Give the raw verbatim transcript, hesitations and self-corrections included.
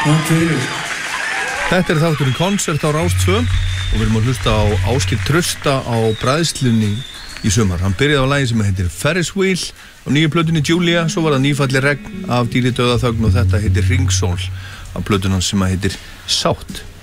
Takk fyrir. Þetta er þátturinn Konsert á Rás tvö og við erum að hlusta á Ásgeir Trausta á bræðslunni í sumar. Hann byrjaði á lagi sem heitir Ferris Wheel á nýju plötunni Julia, svo var það Nýfalli regn af Dýri dauðaþögn og þetta heitir Ringsól á plötunum sem heitir Sátt.